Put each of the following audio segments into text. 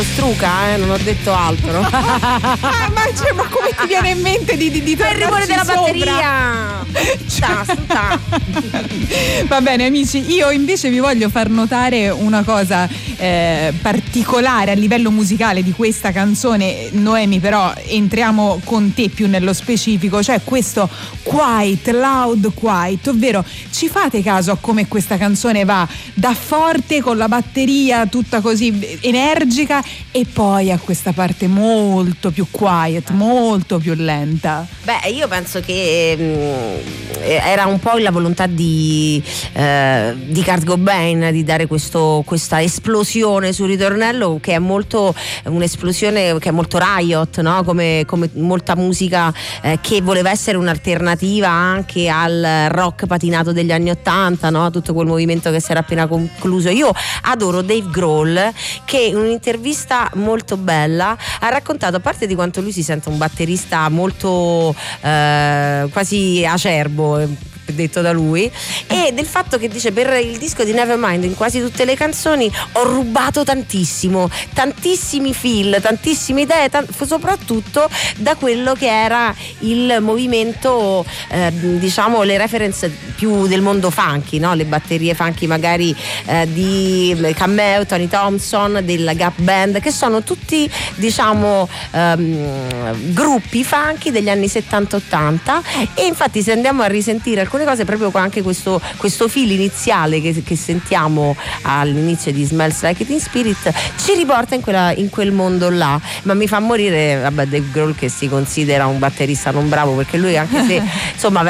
Struca, non ho detto altro. ma come ti viene in mente di il rumore della sopra? batteria. Va bene amici, io invece vi voglio far notare una cosa particolare a livello musicale di questa canzone. Noemi, però entriamo con te più nello specifico, cioè questo quiet, loud quiet, ovvero ci fate caso a come questa canzone va da forte con la batteria tutta così energica e poi a questa parte molto più quiet, molto più lenta. Beh, io penso che era un po' la volontà di Kurt Cobain di dare questa esplosione sul ritornello, che è molto un'esplosione che è molto riot, no? Come molta musica che voleva essere un'alternativa anche al rock patinato degli anni '80, no? Tutto quel movimento che si era appena concluso. Io adoro Dave Grohl, che in un'intervista molto bella ha raccontato, a parte di quanto lui si sente un batterista molto quasi acerbo, detto da lui, e del fatto che dice: per il disco di Nevermind in quasi tutte le canzoni ho rubato tantissimi feel, tantissime idee, soprattutto da quello che era il movimento, diciamo le reference più del mondo funky, no? Le batterie funky magari di Cameo, Tony Thompson, della Gap Band, che sono tutti, diciamo, gruppi funky degli anni 70-80, e infatti se andiamo a risentire alcune cose, proprio anche questo feel iniziale che sentiamo all'inizio di Smells Like Teen Spirit ci riporta in quel mondo là. Ma mi fa morire, vabbè, Dave Grohl, che si considera un batterista non bravo, perché lui, anche se insomma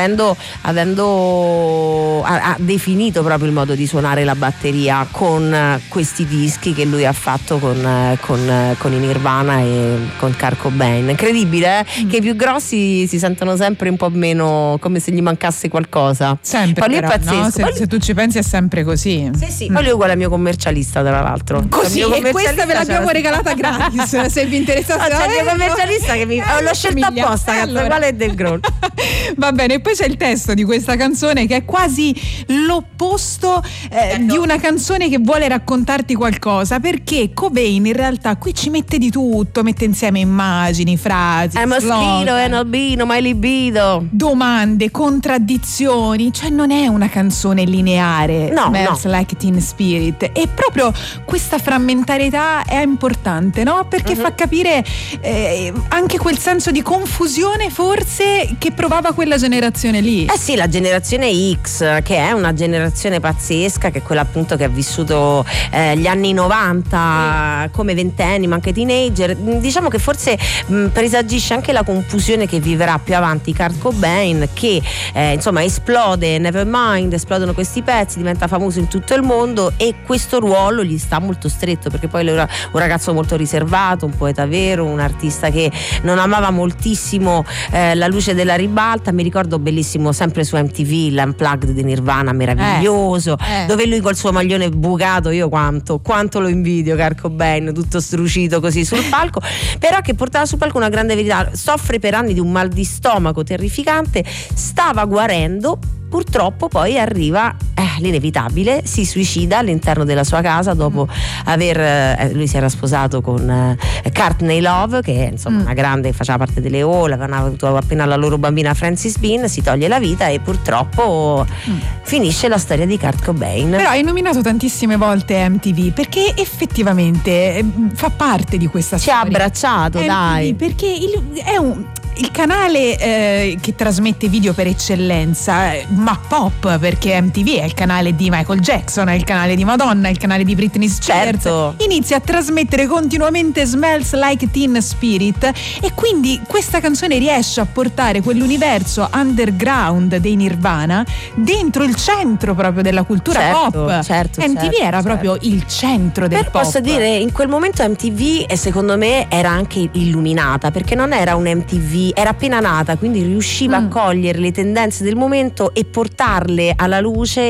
ha definito proprio il modo di suonare la batteria con questi dischi che lui ha fatto con i Nirvana e con Kurt Cobain. Incredibile, che i più grossi si sentono sempre un po' meno, come se gli mancasse qualcosa. Sempre, poi però, è pazzesco. No? Se tu ci pensi è sempre così. Sì, poi lui è uguale al mio commercialista, tra l'altro. Così, e questa ve l'abbiamo regalata gratis. Se vi interessasse, c'è il mio commercialista che l'ho scelto apposta, allora. Uguale è Dave Grohl. Va bene, e poi c'è il testo di questa canzone che è quasi l'opposto di una canzone che vuole raccontarti qualcosa, perché Cobain in realtà qui ci mette di tutto, mette insieme immagini, frasi, I'm a mosquito and albino, my libido, domande, contraddizioni, cioè non è una canzone lineare. No, Smells Like Teen Spirit, e proprio questa frammentarietà è importante, no? Perché fa capire anche quel senso di confusione forse che provava quella generazione lì. Sì, la generazione X, che è una generazione pazzesca, che è quella appunto che ha vissuto gli anni 90 come ventenni, ma anche teenager. Diciamo che forse presagisce anche la confusione che vivrà più avanti Kurt Cobain, che insomma esplode Nevermind, esplodono questi pezzi, diventa famoso in tutto il mondo, e questo ruolo gli sta molto stretto, perché poi lui era un ragazzo molto riservato, un poeta vero, un artista che non amava moltissimo la luce della ribalta. Mi ricordo bellissimo sempre su MTV l'Unplugged di Nirvana, meraviglioso, dove lui col suo maglione bucato, io quanto lo invidio Kurt Cobain, tutto strucito così sul palco, però che portava sul palco una grande verità: soffre per anni di un mal di stomaco terrificante, stava guarendo, purtroppo poi arriva l'inevitabile, si suicida all'interno della sua casa dopo aver lui si era sposato con Courtney Love, che è insomma una grande, faceva parte delle All, avevano avuto appena la loro bambina Frances Bean, si toglie la vita e purtroppo finisce la storia di Kurt Cobain. Però hai nominato tantissime volte MTV perché effettivamente fa parte di questa storia. Ci ha abbracciato, MTV, dai, perché è il canale che trasmette video per eccellenza, ma pop, perché MTV è il canale di Michael Jackson, è il canale di Madonna, è il canale di Britney Spears. Certo. Inizia a trasmettere continuamente Smells Like Teen Spirit, e quindi questa canzone riesce a portare quell'universo underground dei Nirvana dentro il centro proprio della cultura pop. Certo, MTV era proprio il centro del pop. Posso dire, in quel momento MTV secondo me era anche illuminata, perché non era un MTV, era appena nata, quindi riusciva a cogliere le tendenze del momento e portarle alla luce